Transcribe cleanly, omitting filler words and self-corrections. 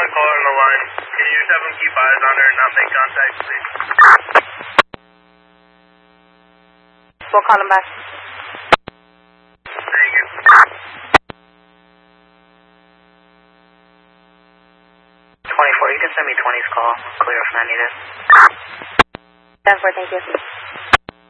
my caller on the line. Can you just have him keep eyes on her and not make contact, please? We'll call him back. Thank you. 24, you can send me 20's call. Clear if not needed. 10-4, thank you.